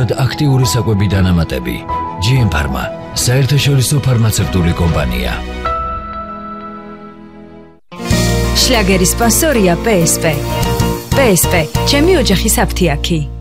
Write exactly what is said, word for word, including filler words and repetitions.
მკვეთრად აქტიური საკვები დანამატები. ჯი ემ Pharma, საერთაშორისო ფარმაცევტული კომპანია. შლაგერის სპონსორია პე ეს პე. პე ეს პე, ჩემი ოჯახის აფთიაქი.